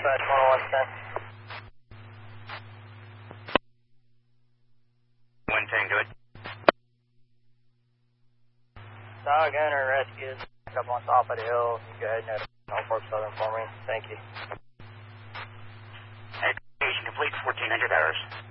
dispatch 10110. 110, good. Dog Gunner rescues up on top of the hill. You go ahead and head Norfolk Southern for me. Thank you. Communication complete, 1400 hours.